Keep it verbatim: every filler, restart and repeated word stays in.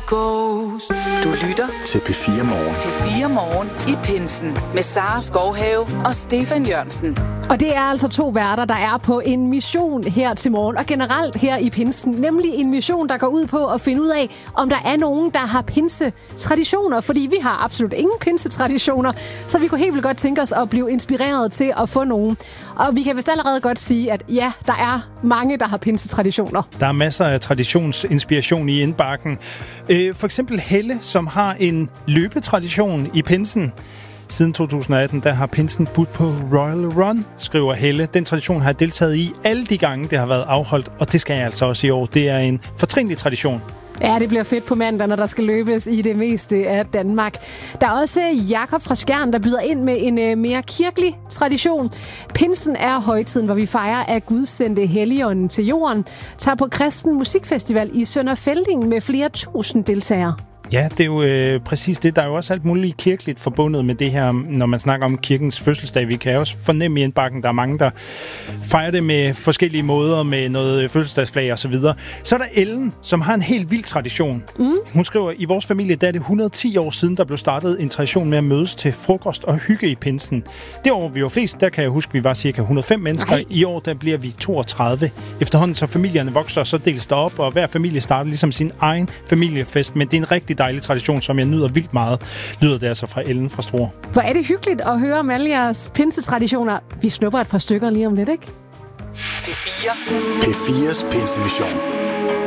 Ghost. Du lytter til P fire Morgen. P fire Morgen i pinsen med Sara Skovhave og Stefan Jørgensen. Og det er altså to værter, der er på en mission her til morgen, og generelt her i pinsen. Nemlig en mission, der går ud på at finde ud af, om der er nogen, der har pinsetraditioner. Fordi vi har absolut ingen pinsetraditioner, så vi kunne helt vildt godt tænke os at blive inspireret til at få nogen. Og vi kan vist allerede godt sige, at ja, der er mange, der har pinsetraditioner. Der er masser af traditionsinspiration i indbakken. For eksempel Helle, som har en løbetradition i pinsen. Siden to tusind atten, der har pinsen budt på Royal Run, skriver Helle. Den tradition har jeg deltaget i alle de gange, det har været afholdt, og det skal jeg altså også i år. Det er en fortrinlig tradition. Ja, det bliver fedt på mandag, når der skal løbes i det meste af Danmark. Der er også Jakob fra Skjern, der byder ind med en mere kirkelig tradition. Pinsen er højtiden, hvor vi fejrer, at Gud sendte Helligånden til jorden, tager på Kristen Musikfestival i Sønder Felding med flere tusind deltagere. Ja, det er jo øh, præcis det. Der er jo også alt muligt kirkeligt forbundet med det her, når man snakker om kirkens fødselsdag. Vi kan også fornemme i indbakken, der er mange, der fejrer det med forskellige måder, med noget fødselsdagsflag og så videre. Så er der Ellen, som har en helt vild tradition. Mm. Hun skriver, i vores familie, der er det et hundrede og ti år siden, der blev startet en tradition med at mødes til frokost og hygge i pinsen. Det år, vi var flest, der kan jeg huske, vi var cirka et hundrede og fem mennesker. Nej. I år, der bliver vi toogtredive. Efterhånden, så familierne vokser, så deles der op, og hver familie starter ligesom sin egen familiefest. Men det er en rigtig dejlig tradition, som jeg nyder vildt meget, lyder det altså fra Ellen fra Struer. Hvor er det hyggeligt at høre om alle jeres pinsetraditioner. Vi snupper et par stykker lige om lidt, ikke? P fire. P fires pinsemission.